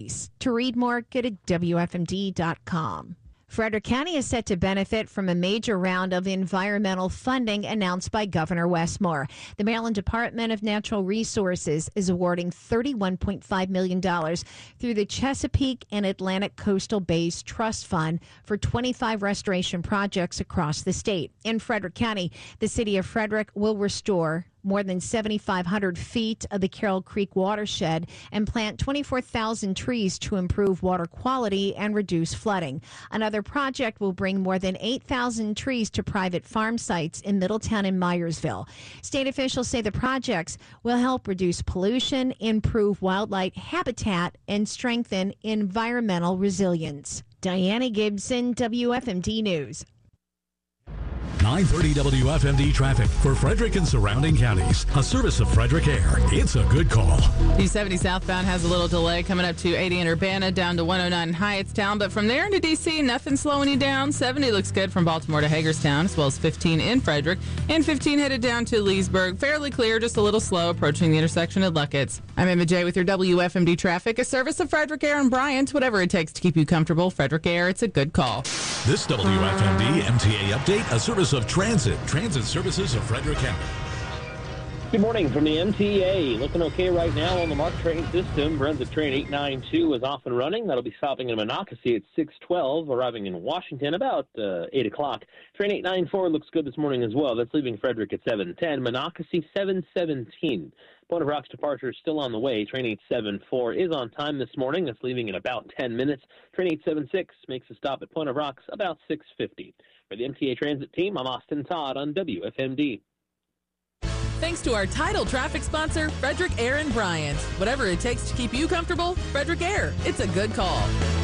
police. To read more, go to WFMD.com. Frederick County is set to benefit from a major round of environmental funding announced by Governor Wes Moore. The Maryland Department of Natural Resources is awarding $31.5 million through the Chesapeake and Atlantic Coastal Bays Trust Fund for 25 restoration projects across the state. In Frederick County, the city of Frederick will restore more than 7,500 feet of the Carroll Creek watershed and plant 24,000 trees to improve water quality and reduce flooding. Another project will bring more than 8,000 trees to private farm sites in Middletown and Myersville. State officials say the projects will help reduce pollution, improve wildlife habitat, and strengthen environmental resilience. Diana Gibson, WFMD News. 930 WFMD traffic for Frederick and surrounding counties. A service of Frederick Air. It's a good call. 270 southbound has a little delay coming up to 80 in Urbana down to 109 in Hyattstown. But from there into D.C., nothing slowing you down. 70 looks good from Baltimore to Hagerstown, as well as 15 in Frederick. And 15 headed down to Leesburg. Fairly clear, just a little slow approaching the intersection at Luckett's. I'm Emma J. with your WFMD traffic, a service of Frederick Air and Bryant. Whatever it takes to keep you comfortable, Frederick Air, it's a good call. This WFMD MTA update, a service of Transit Services of Frederick County. Good morning from the MTA. Looking okay right now on the MARC train system. Brunswick train 892 is off and running. That'll be stopping in Monocacy at 6:12, arriving in Washington about 8 o'clock. Train 894 looks good this morning as well. That's leaving Frederick at 7:10. Monocacy 7:17. Point of Rock's departure is still on the way. Train 874 is on time this morning. That's leaving in about 10 minutes. Train 876 makes a stop at Point of Rocks about 6:50. For the MTA Transit team, I'm Austin Todd on WFMD. Thanks to our title traffic sponsor, Frederick Air and Bryant. Whatever it takes to keep you comfortable, Frederick Air. It's a good call.